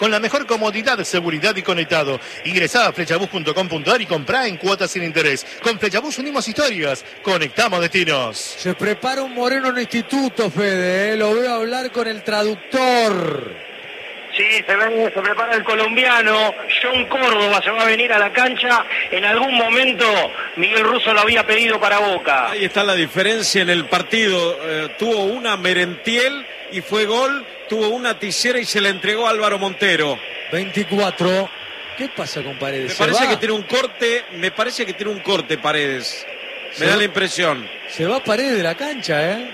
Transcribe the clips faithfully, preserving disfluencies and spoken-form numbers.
con la mejor comodidad, seguridad y conectado. Ingresá a flechabus punto com punto ar y comprá en cuotas sin interés. Con Flechabus unimos historias, conectamos destinos. Se prepara un Moreno en instituto, Fede, ¿eh? Lo veo hablar con el traductor. Sí, se, ve, se prepara el colombiano, John Córdoba se va a venir a la cancha. En algún momento Miguel Russo lo había pedido para Boca. Ahí está la diferencia en el partido. Eh, tuvo una Merentiel y fue gol. Tuvo una Tisera y se la entregó a Álvaro Montero. veinticuatro. ¿Qué pasa con Paredes? Me parece que tiene un corte, me parece que tiene un corte Paredes. Me da la impresión. Se va Paredes de la cancha, ¿eh?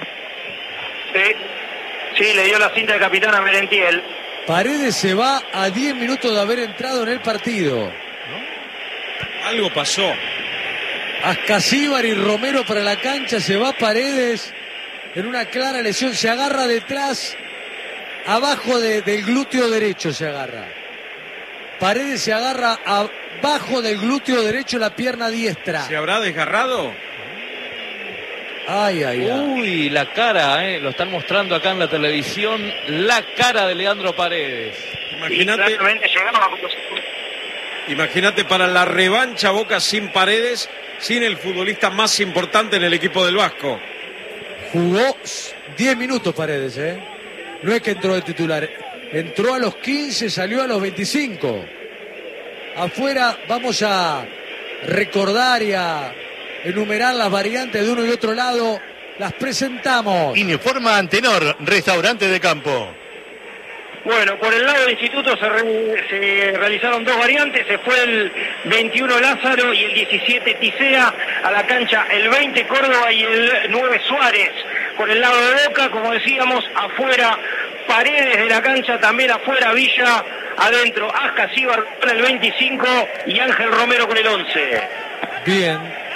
Sí, sí, le dio la cinta de capitán a Merentiel. Paredes se va a diez minutos de haber entrado en el partido, ¿no? Algo pasó. Ascasíbar y Romero para la cancha, se va Paredes en una clara lesión, se agarra detrás, abajo de, del glúteo derecho se agarra. Paredes se agarra abajo del glúteo derecho, la pierna diestra. ¿Se habrá desgarrado? Ay, ay, ay. Uy, la cara, eh, lo están mostrando acá en la televisión, la cara de Leandro Paredes. Imagínate, imagínate para la revancha Boca sin Paredes, sin el futbolista más importante en el equipo del Vasco. Jugó diez minutos Paredes, ¿eh? No es que entró de titular, entró a los quince, salió a los veinticinco. Afuera vamos a recordar y a enumerar las variantes de uno y otro lado, las presentamos. Informa Antenor, restaurante de campo. Bueno, por el lado del instituto se, re, se realizaron dos variantes, se fue el veintiuno Lázaro y el diecisiete Tisea a la cancha, el veinte Córdoba y el nueve Suárez. Por el lado de Boca, como decíamos, afuera Paredes de la cancha, también afuera Villa, adentro Ascasíbar con el veinticinco y Ángel Romero con el once. Bien.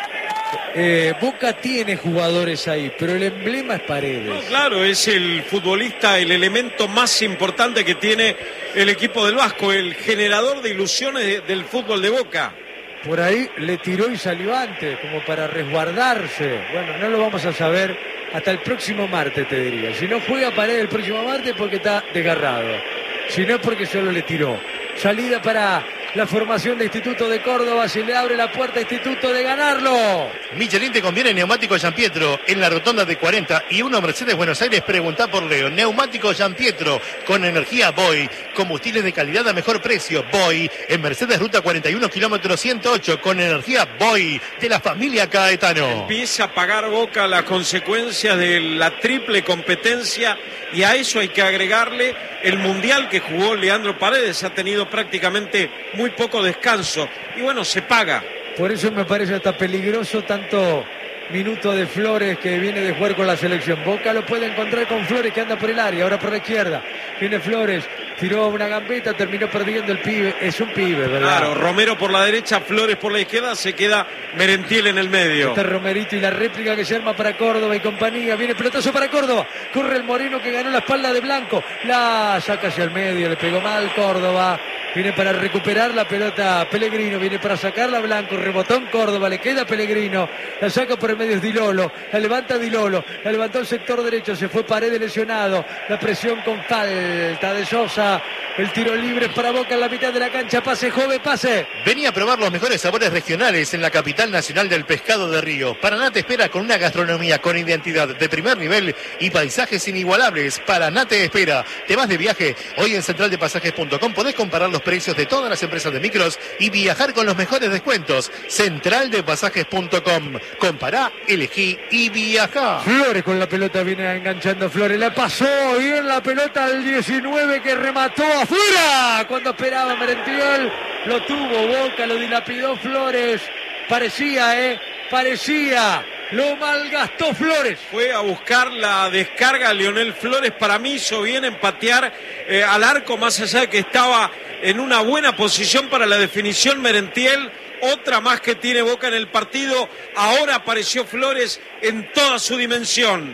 Eh, Boca tiene jugadores ahí, pero el emblema es Paredes. No, claro, es el futbolista, el elemento más importante que tiene el equipo del Vasco, el generador de ilusiones de, del fútbol de Boca. Por ahí le tiró y salió antes, como para resguardarse. Bueno, no lo vamos a saber hasta el próximo martes, te diría. Si no juega Paredes el próximo martes porque está desgarrado. Si no es porque solo le tiró. Salida para la formación de Instituto de Córdoba, se le abre la puerta a Instituto de ganarlo. Michelin te conviene neumático Gianpietro en la rotonda de cuarenta y uno Mercedes Buenos Aires. Preguntá por Leo. Neumático Gianpietro con energía Boy, combustibles de calidad a mejor precio. Boy en Mercedes Ruta cuarenta y uno kilómetro ciento ocho con energía Boy de la familia Caetano. Empieza a pagar Boca las consecuencias de la triple competencia y a eso hay que agregarle el mundial que jugó Leandro Paredes. Ha tenido prácticamente muy poco descanso y bueno, se paga. Por eso me parece hasta peligroso tanto minuto de Flores que viene de jugar con la selección. Boca lo puede encontrar con Flores que anda por el área, ahora por la izquierda. Viene Flores, tiró una gambeta, terminó perdiendo el pibe. Es un pibe, ¿verdad? Claro, Romero por la derecha, Flores por la izquierda, se queda Merentiel en el medio. Este Romerito y la réplica que se arma para Córdoba y compañía. Viene pelotazo para Córdoba. Corre el Moreno que ganó la espalda de Blanco. La saca hacia el medio, le pegó mal Córdoba. Viene para recuperar la pelota Pellegrino, viene para sacarla Blanco, rebotó en Córdoba, le queda Pellegrino, la saca por el medio es Di Lolo, la levanta Di Lolo, la levantó el sector derecho, se fue Paredes lesionado, la presión con falta de Sosa, el tiro libre para Boca en la mitad de la cancha, pase joven, pase. Vení a probar los mejores sabores regionales en la capital nacional del pescado de río. Paraná te espera con una gastronomía con identidad de primer nivel y paisajes inigualables. Paraná te espera. Te vas de viaje, hoy en central de pasajes punto com podés comparar los precios de todas las empresas de micros y viajar con los mejores descuentos. central de pasajes punto com. Compará, elegí y viajá. Flores con la pelota, viene enganchando Flores, la pasó bien la pelota al diecinueve que remató afuera cuando esperaba Merentiel, lo tuvo Boca, lo dilapidó Flores, parecía, eh, parecía. Lo malgastó Flores. Fue a buscar la descarga Leonel Flores. Para mí hizo bien en patear eh, al arco, más allá de que estaba en una buena posición para la definición Merentiel. Otra más que tiene Boca en el partido. Ahora apareció Flores en toda su dimensión.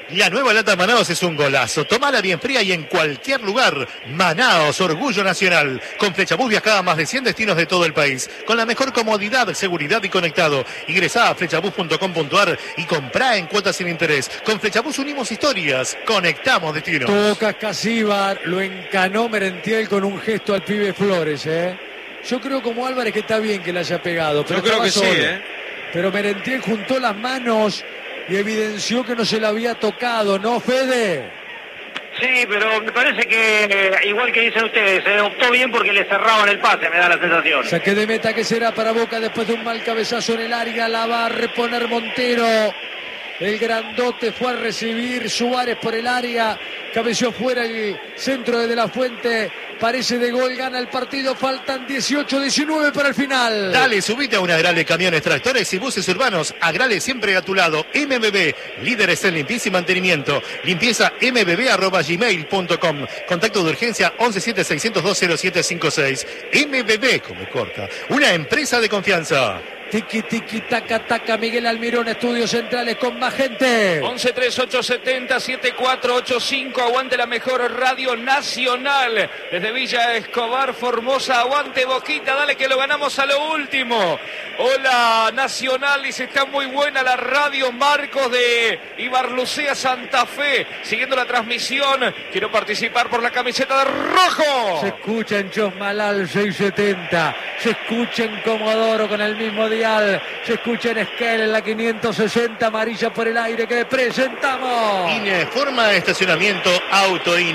La nueva lata Manaos es un golazo. Tomala bien fría y en cualquier lugar. Manaos, orgullo nacional. Con Flechabús viajá a más de cien destinos de todo el país. Con la mejor comodidad, seguridad y conectado. Ingresá a flechabús punto com punto ar y comprá en cuotas sin interés. Con Flechabús unimos historias. Conectamos destinos. Toca Casíbar, lo encanó Merentiel con un gesto al pibe Flores, ¿eh? Yo creo como Álvarez que está bien que le haya pegado. Pero Yo creo que solo. sí, ¿eh? Pero Merentiel juntó las manos y evidenció que no se le había tocado, ¿no, Fede? Sí, pero me parece que, igual que dicen ustedes, se optó bien porque le cerraban el pase, me da la sensación. Saque de meta que será para Boca después de un mal cabezazo en el área. La va a reponer Montero. El grandote fue a recibir Suárez por el área. Cabeció fuera el centro de De La Fuente. Parece de gol, gana el partido. Faltan dieciocho diecinueve para el final. Dale, subite a una Agrale Camiones, Tractores y Buses Urbanos. Agrale siempre a tu lado. M B B, líderes en limpieza y mantenimiento. Limpieza m b b arroba gmail punto com. Contacto de urgencia once siete seiscientos dos cero siete cinco seis. M B B, como corta. Una empresa de confianza. Tiki, tiki, taca, taca. Miguel Almirón, estudios centrales con más gente. once treinta y ocho setenta setenta y cuatro ochenta y cinco. Aguante la mejor radio nacional. Desde Villa Escobar, Formosa. Aguante Boquita. Dale que lo ganamos a lo último. Hola Nacional. Dice, está muy buena la radio. Marcos de Ibarlucea, Santa Fe. Siguiendo la transmisión. Quiero participar por la camiseta de rojo. Se escucha en Chosmalal seiscientos setenta. Se escucha en Comodoro con el mismo dial. Se escucha en Esquel en la quinientos sesenta. Amarilla por el aire que presentamos. INE, forma de estacionamiento Autoin.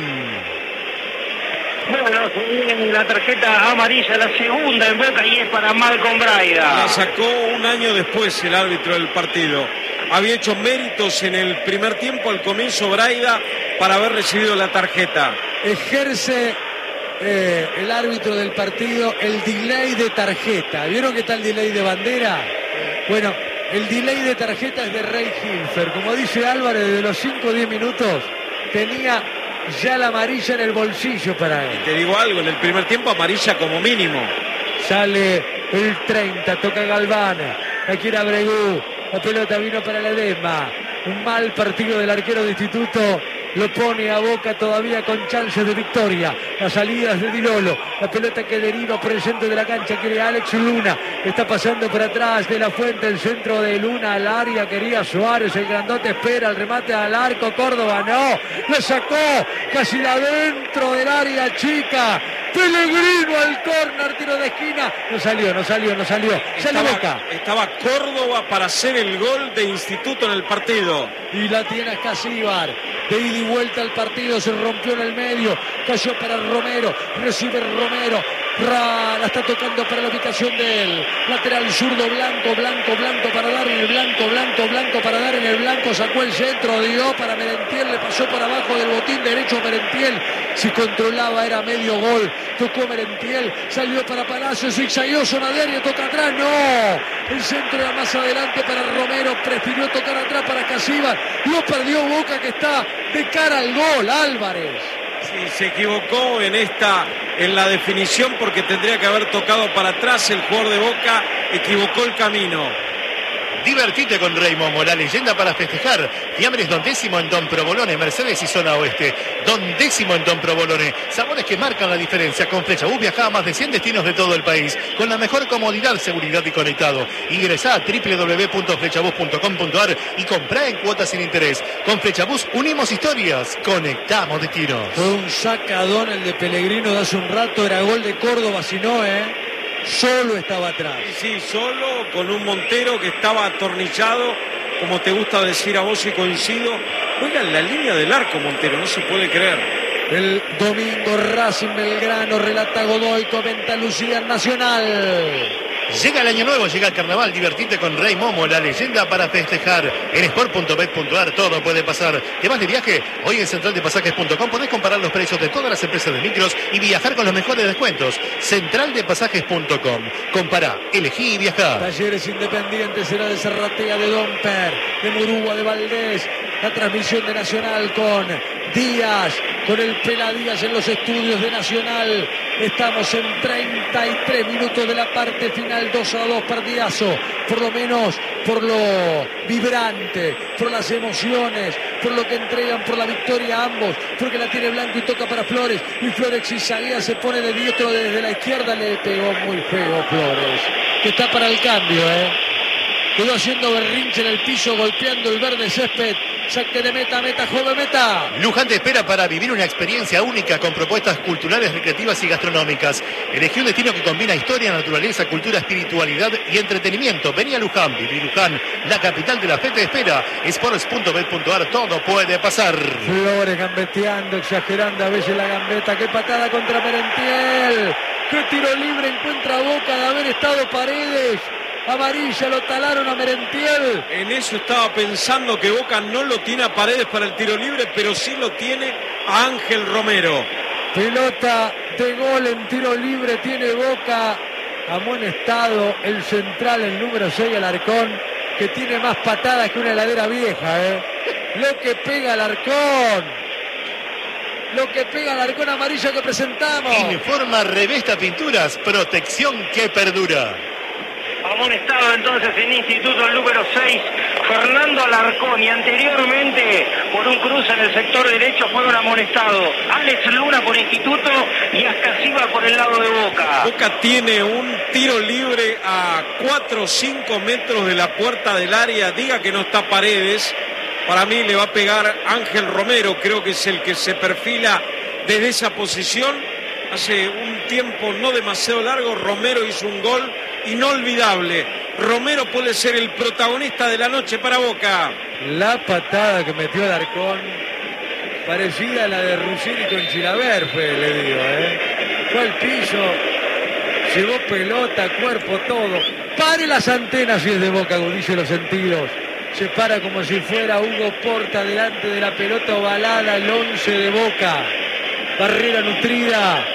Bueno, se viene la tarjeta amarilla, la segunda en Boca, y es para Malcolm Braida. La sacó un año después el árbitro del partido. Había hecho méritos en el primer tiempo, al comienzo, Braida, para haber recibido la tarjeta. Ejerce eh, el árbitro del partido el delay de tarjeta. ¿Vieron que está el delay de bandera? Bueno, el delay de tarjeta es de Rey Hilfer. Como dice Álvarez, desde los cinco o diez minutos tenía ya la amarilla en el bolsillo para él. Te digo algo, en el primer tiempo amarilla como mínimo. Sale el treinta, toca Galván, aquí era Bregú, la pelota vino para Ledesma. Un mal partido del arquero de Instituto lo pone a Boca todavía con chances de victoria. Las salidas de Di Lolo, la pelota que deriva por el centro de la cancha, quiere Alex Luna, está pasando por atrás de La Fuente, el centro de Luna al área, quería Suárez, el grandote espera el remate al arco, Córdoba no, lo sacó casi adentro del área chica. Pellegrino al córner, tiro de esquina, no salió, no salió, no salió, sale Estaba, Boca. estaba Córdoba para hacer el gol de Instituto en el partido. Y la tiene Casíbar, de ida y vuelta al partido, se rompió en el medio, cayó para Romero, recibe Romero, Ra, la está tocando para la ubicación del lateral zurdo, Blanco, Blanco, Blanco para dar en el Blanco, Blanco, Blanco para dar en el Blanco, sacó el centro, dio para Merentiel, le pasó por abajo del botín derecho a Merentiel, si controlaba era medio gol, tocó Merentiel, salió para Palacio, zigzagueó Sonaderio, toca atrás, no, el centro era más adelante para Romero, prefirió tocar atrás para Casíbar, lo perdió Boca que está de cara al gol, Álvarez. Sí, se equivocó en esta, en la definición, porque tendría que haber tocado para atrás el jugador de Boca, equivocó el camino. Divertite con Rey Momo, la leyenda para festejar. Fiambres Don Décimo en Don Provolone, Mercedes y Zona Oeste. Don Décimo en Don Provolone. Sabores que marcan la diferencia. Con Flechabús viajá a más de cien destinos de todo el país. Con la mejor comodidad, seguridad y conectado. Ingresá a doble u doble u doble u punto flechabús punto com punto ar y comprá en cuotas sin interés. Con Flechabús unimos historias. Conectamos destinos. Fue un sacadón el de Pellegrino de hace un rato, era gol de Córdoba, si no, ¿eh? Solo estaba atrás. Sí, solo con un Montero que estaba atornillado, como te gusta decir a vos y coincido. Juega en la línea del arco Montero, no se puede creer. El domingo Racing Belgrano, relata Godoy, comenta Lucía Nacional. Llega el año nuevo, llega el carnaval, divertite con Rey Momo, la leyenda para festejar. En sport punto bet punto ar todo puede pasar. ¿Te vas de viaje? Hoy en central de pasajes punto com podés comparar los precios de todas las empresas de micros y viajar con los mejores descuentos. central de pasajes punto com. Compará, elegí y viajá. Talleres Independientes será de Serratea, de Domper, de Murúa, de Valdés. La transmisión de Nacional con Díaz, con el Pela Díaz en los estudios de Nacional. Estamos en treinta y tres minutos de la parte final, dos a dos, partidazo, por lo menos por lo vibrante, por las emociones, por lo que entregan, por la victoria ambos, porque la tiene Blanco y toca para Flores, y Flores Izaguirre se pone de diestro desde la izquierda, le pegó muy feo Flores, que está para el cambio, eh. Quedó haciendo berrinche en el piso, golpeando el verde césped. Saque de meta, meta, joven, meta. Luján te espera para vivir una experiencia única con propuestas culturales, recreativas y gastronómicas. Elegí un destino que combina historia, naturaleza, cultura, espiritualidad y entretenimiento. Vení a Luján, viví Luján, la capital de la fe te espera. Sports punto bet punto ar, todo puede pasar. Flores gambeteando, exagerando a veces la gambeta. Qué patada contra Merentiel. Qué tiro libre encuentra Boca de haber estado Paredes. Amarilla, lo talaron a Merentiel. En eso estaba pensando, que Boca no lo tiene a Paredes para el tiro libre, pero sí lo tiene a Ángel Romero. Pelota de gol en tiro libre tiene Boca. Amonestado el central, el número seis, Alarcón, que tiene más patadas que una heladera vieja, ¿eh? Lo que pega Alarcón. Lo que pega Alarcón, amarilla que presentamos. Informa Revesta Pinturas, protección que perdura. Amonestado entonces en Instituto el número seis, Fernando Alarcón, y anteriormente por un cruce en el sector derecho fue un amonestado Alex Luna por Instituto y Ascasiba por el lado de Boca. Boca tiene un tiro libre a cuatro o cinco metros de la puerta del área. Diga que no está Paredes, para mí le va a pegar Ángel Romero, creo que es el que se perfila desde esa posición. Hace un tiempo no demasiado largo Romero hizo un gol inolvidable. Romero puede ser el protagonista de la noche para Boca. La patada que metió Alarcón, parecida a la de Ruggeri con Chilaver, fue, le digo, ¿eh? Fue al piso, llevó pelota, cuerpo, todo. Pare las antenas si es de Boca, agudice los sentidos. Se para como si fuera Hugo Porta delante de la pelota ovalada, el once de Boca. Barrera nutrida.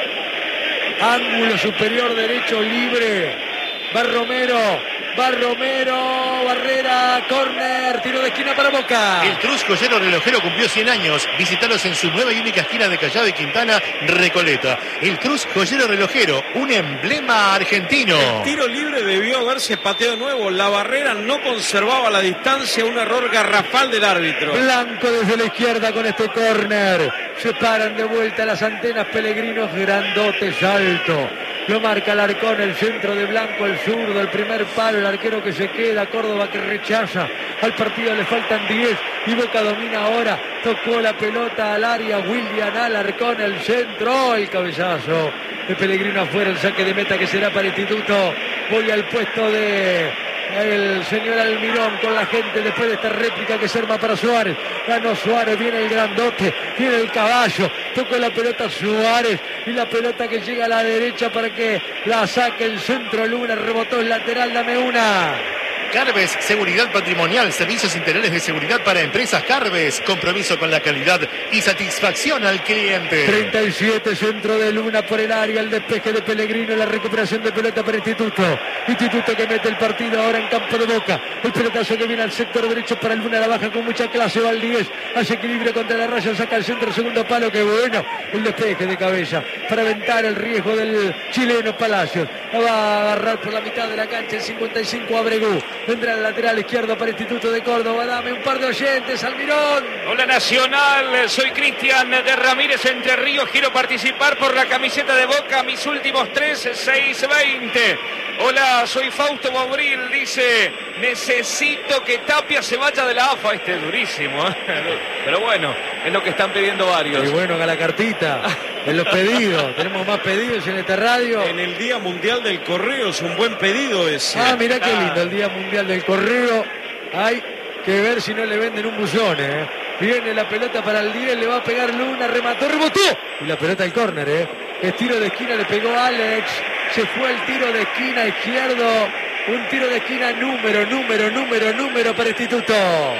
Ángulo superior derecho libre. Va Romero. Va Romero. Barrera. Córner. Tiro de esquina para Boca. El Trus Joyero Relojero cumplió cien años. Visítalos en su nueva y única esquina de Callao y Quintana, Recoleta. El Trus Joyero Relojero, un emblema argentino. El tiro libre debió haberse pateado de nuevo. La barrera no conservaba la distancia. Un error garrafal del árbitro. Blanco desde la izquierda con este córner. Se paran de vuelta las antenas Pellegrinos, grandotes, alto. Lo marca Alarcón, el centro de Blanco, el zurdo, el primer palo, el arquero que se queda, Córdoba que rechaza. Al partido le faltan diez y Boca domina ahora. Tocó la pelota al área, William Alarcón, el centro, el cabezazo de Pellegrino afuera, el saque de meta que será para Instituto. Voy al puesto de el señor Almirón con la gente después de esta réplica que se arma para Suárez. Ganó Suárez, viene el grandote, viene el caballo, tocó la pelota Suárez y la pelota que llega a la derecha para que la saque el centro. Luna, rebotó el lateral, dame una. Carves, seguridad patrimonial, servicios integrales de seguridad para empresas. Carves, compromiso con la calidad y satisfacción al cliente. treinta y siete, centro de Luna por el área, el despeje de Pellegrino, la recuperación de pelota para Instituto. Instituto que mete el partido ahora en campo de Boca. El pelotazo que viene al sector derecho para Luna, la baja con mucha clase, va al diez, hace equilibrio contra la raya, saca el centro, segundo palo, que bueno, el despeje de cabeza para aventar el riesgo del chileno Palacios. La va a agarrar por la mitad de la cancha el cincuenta y cinco Abregú. Vendrá el lateral izquierdo para Instituto de Córdoba. Dame un par de oyentes, Almirón. Hola Nacional, soy Cristian de Ramírez Entre Ríos. Quiero participar por la camiseta de Boca. Mis últimos tres, seis, veinte. Hola, soy Fausto Mobril. Dice, necesito que Tapia se vaya de la A F A. Este es durísimo, ¿eh? Pero bueno, es lo que están pidiendo varios. Y bueno, haga la cartita. En los pedidos, tenemos más pedidos en esta radio. En el Día Mundial del Correo es un buen pedido ese. Ah, mirá qué lindo, el Día Mundial del Correo. Hay que ver si no le venden un buzón, ¿eh? Viene la pelota para el diez, le va a pegar Luna, remató, rebotó. Y la pelota al córner, ¿eh? El tiro de esquina le pegó Alex. Se fue el tiro de esquina izquierdo. Un tiro de esquina número, número, número, número para Instituto.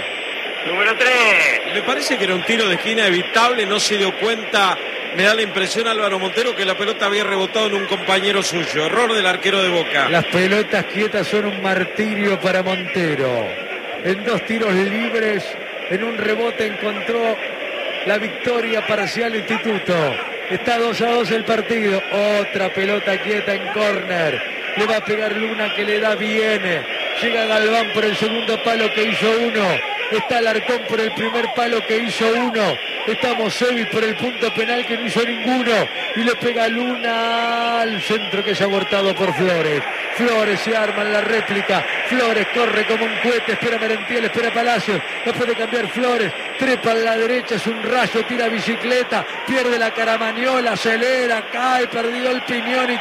Número tres. Me parece que era un tiro de esquina evitable, no se dio cuenta. Me da la impresión Álvaro Montero que la pelota había rebotado en un compañero suyo. Error del arquero de Boca. Las pelotas quietas son un martirio para Montero. En dos tiros libres, en un rebote encontró la victoria parcial Instituto. Está dos a dos el partido. Otra pelota quieta en córner. Le va a pegar Luna que le da bien. Llega Galván por el segundo palo que hizo uno. Está Alarcón por el primer palo que hizo uno. Está Mosevic por el punto penal que no hizo ninguno. Y le pega Luna al centro que es abortado por Flores. Flores se arma en la réplica. Flores corre como un cohete. Espera Merentiel, espera Palacios. No puede cambiar Flores. Trepa a la derecha, es un rayo, tira bicicleta. Pierde la Caramaniola, acelera, cae, perdió el piñón y